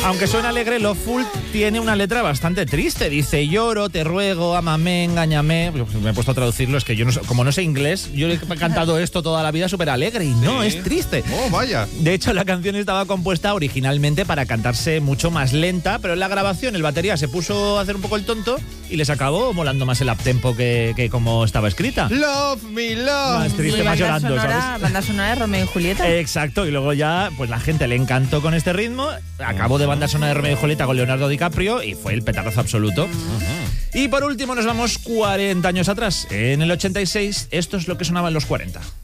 Aunque suena alegre, Loveful tiene una letra bastante triste. Dice: lloro, te ruego, ámame, engáñame. Me he puesto a traducirlo, es que yo no, como no sé inglés, yo he cantado esto toda la vida súper alegre y no, es triste. Oh, vaya. De hecho, la canción estaba compuesta originalmente para cantarse mucho más lenta, pero en la grabación el batería se puso a hacer un poco el tonto y les acabó molando más el uptempo que como estaba escrita. Love me, love. Más triste, más llorando, ¿sabes? Banda sonora de Romeo y Julieta. Exacto, y luego ya, pues la gente le encantó con este ritmo. Acabó de banda sonora de Romeo y Julieta con Leonardo DiCaprio y fue el petardazo absoluto. Y por último nos vamos 40 años atrás. En el 86, esto es lo que sonaba en los 40.